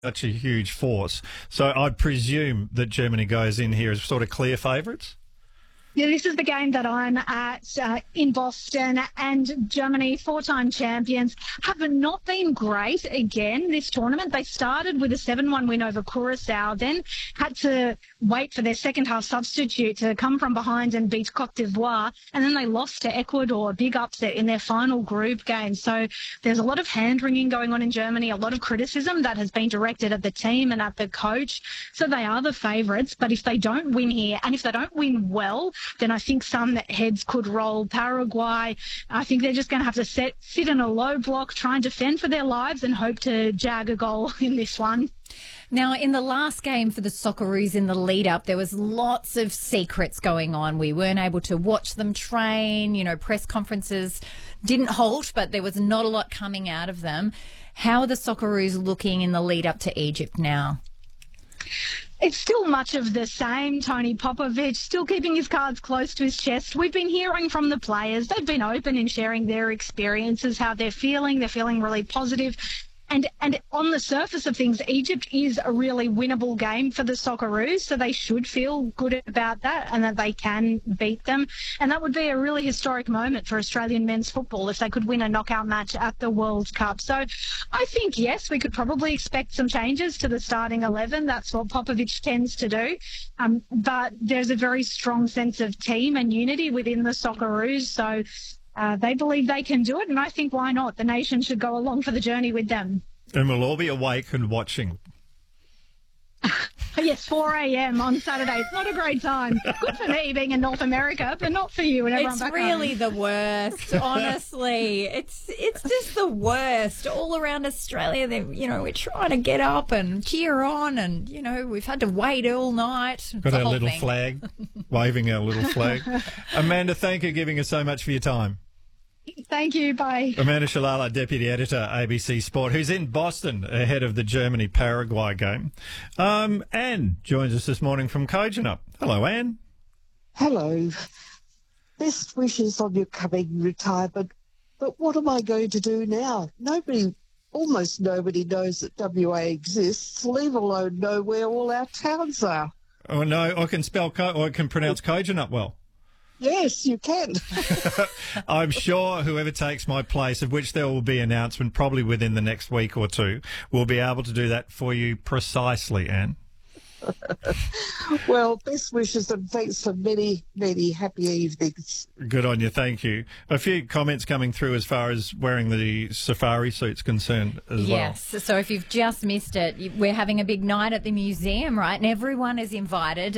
such a huge force. So I'd presume that Germany goes in here as sort of clear favourites. Yeah, this is the game that I'm at in Boston, and Germany, four-time champions, have not been great again this tournament. They started with a 7-1 win over Curaçao, then had to wait for their second-half substitute to come from behind and beat Cote d'Ivoire, and then they lost to Ecuador, a big upset in their final group game. So there's a lot of hand-wringing going on in Germany, a lot of criticism that has been directed at the team and at the coach. So they are the favourites, but if they don't win here, and if they don't win well, then I think some heads could roll. Paraguay, I think they're just going to have to sit in a low block, try and defend for their lives and hope to jag a goal in this one. Now, in the last game for the Socceroos in the lead-up, there was lots of secrets going on. We weren't able to watch them train. Press conferences didn't halt, but there was not a lot coming out of them. How are the Socceroos looking in the lead-up to Egypt now? It's still much of the same. Tony Popovic still keeping his cards close to his chest. We've been hearing from the players. They've been open in sharing their experiences, how they're feeling. They're feeling really positive. And on the surface of things, Egypt is a really winnable game for the Socceroos, so they should feel good about that and that they can beat them. And that would be a really historic moment for Australian men's football if they could win a knockout match at the World Cup. So I think, yes, we could probably expect some changes to the starting 11. That's what Popovic tends to do. But there's a very strong sense of team and unity within the Socceroos, so they believe they can do it, and I think why not? The nation should go along for the journey with them. And we'll all be awake and watching. Yes, 4 a.m. on Saturday. It's not a great time. Good for me being in North America, but not for you and everyone back home. It's really the worst, honestly. It's just the worst. All around Australia, we're trying to get up and cheer on, and, we've had to wait all night. Got our little flag, waving our little flag. Amanda, thank you for giving us so much for your time. Thank you. Bye. Amanda Shalala, Deputy Editor, ABC Sport, who's in Boston ahead of the Germany-Paraguay game. Anne joins us this morning from Kojonup. Hello, Anne. Hello. Best wishes on your coming retirement, but what am I going to do now? Almost nobody knows that WA exists, leave alone know where all our towns are. Oh, no, I can pronounce Kojonup well. Yes, you can. I'm sure whoever takes my place, of which there will be announcement probably within the next week or two, will be able to do that for you precisely, Anne. Well, best wishes and thanks for many, many happy evenings. Good on you, thank you. A few comments coming through as far as wearing the safari suit's concerned as well. Yes, so if you've just missed it, we're having a big night at the museum, right? And everyone is invited,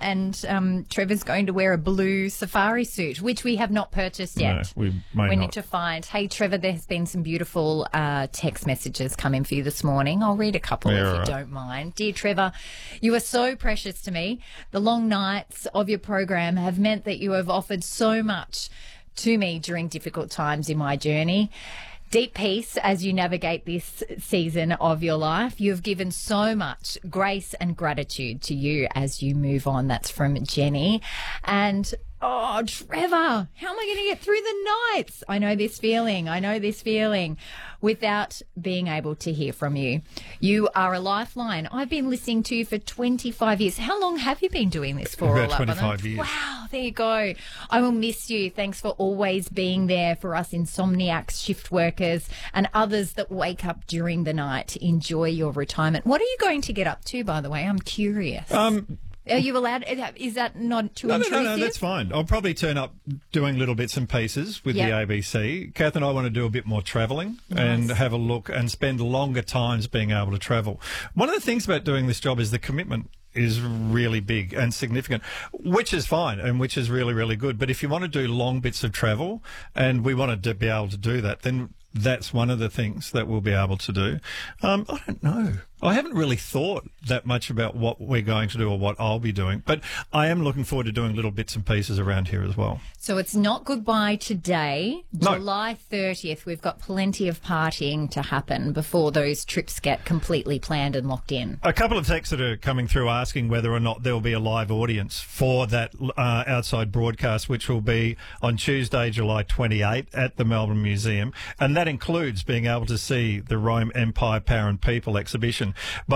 and Trevor's going to wear a blue safari suit, which we have not purchased yet. No, we need to find. Hey, Trevor, there's been some beautiful text messages coming for you this morning. I'll read a couple if you don't mind. Dear Trevor, you are so precious to me. The long nights of your program have meant that you have offered so much to me during difficult times in my journey. Deep peace as you navigate this season of your life. You have given so much grace and gratitude to you as you move on. That's from Jenny. And oh, Trevor, how am I going to get through the nights? I know this feeling without being able to hear from you. You are a lifeline. I've been listening to you for 25 years. How long have you been doing this for? About 25 years. Wow, there you go. I will miss you. Thanks for always being there for us insomniacs, shift workers, and others that wake up during the night. Enjoy your retirement. What are you going to get up to, by the way? I'm curious. Are you allowed? Is that not too intrusive? No, that's fine. I'll probably turn up doing little bits and pieces with the ABC. Kath and I want to do a bit more travelling and have a look and spend longer times being able to travel. One of the things about doing this job is the commitment is really big and significant, which is fine and which is really, really good. But if you want to do long bits of travel, and we want to be able to do that, then that's one of the things that we'll be able to do. I don't know. I haven't really thought that much about what we're going to do or what I'll be doing, but I am looking forward to doing little bits and pieces around here as well. So it's not goodbye today. No. July 30th, we've got plenty of partying to happen before those trips get completely planned and locked in. A couple of texts that are coming through asking whether or not there will be a live audience for that outside broadcast, which will be on Tuesday, July 28 at the Melbourne Museum, and that includes being able to see the Rome Empire, Power and People exhibition.